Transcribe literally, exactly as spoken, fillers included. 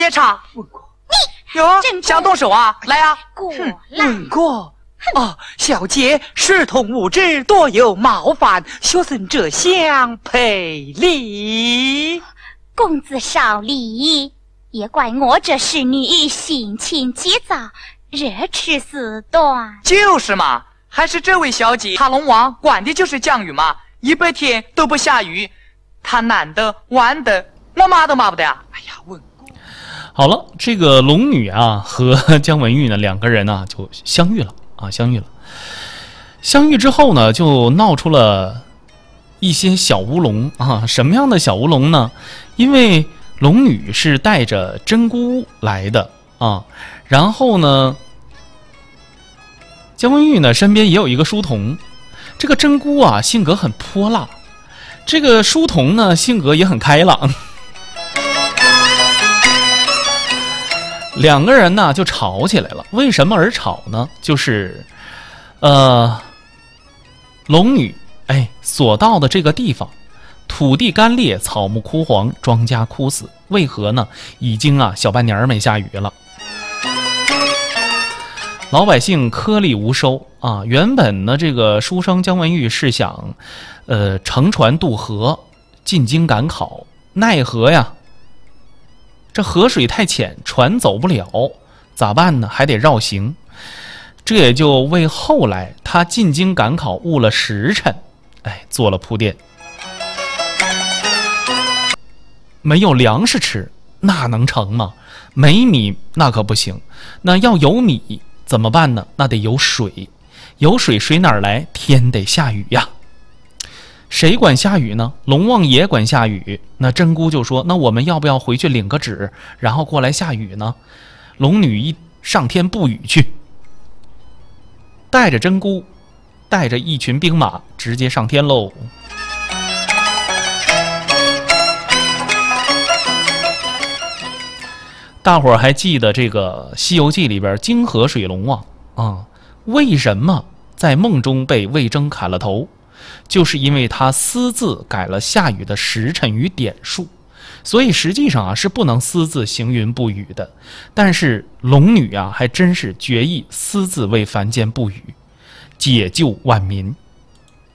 夜叉。 问过。 你哟，想动手啊？来啊！ 过来。 问过。哦，小姐视同无知，多有冒犯，学生这厢赔礼。 公子少礼，也怪我这侍女心情急躁，热吃四端。 就是嘛，还是这位小姐，她龙王管的就是降雨嘛，一百天都不下雨，她难的玩的，我骂都骂不得呀！ 哎呀，问过。 好了，这个龙女啊和姜文玉呢两个人呢就相遇了啊，相遇了。相遇之后呢，就闹出了一些小乌龙啊。什么样的小乌龙呢？因为龙女是带着真姑来的啊，然后呢，姜文玉呢身边也有一个书童。这个真姑啊性格很泼辣，这个书童呢性格也很开朗。两个人呢就吵起来了。为什么而吵呢？就是呃龙女哎所到的这个地方，土地干裂，草木枯黄，庄稼枯死。为何呢？已经啊小半年没下雨了，老百姓颗粒无收啊。原本呢这个书生姜文玉是想呃乘船渡河进京赶考，奈何呀这河水太浅，船走不了，咋办呢？还得绕行。这也就为后来他进京赶考误了时辰哎做了铺垫。没有粮食吃那能成吗？没米那可不行，那要有米怎么办呢？那得有水，有水水哪儿来？天得下雨呀。谁管下雨呢？龙王爷管下雨。那真姑就说，那我们要不要回去领个旨，然后过来下雨呢？龙女一上天布雨去，带着真姑带着一群兵马直接上天喽。大伙儿还记得这个《西游记》里边泾河水龙王啊，为什么在梦中被魏征砍了头？就是因为他私自改了下雨的时辰与点数，所以实际上啊是不能私自行云布雨的。但是龙女啊还真是决意私自为凡间布雨，解救万民。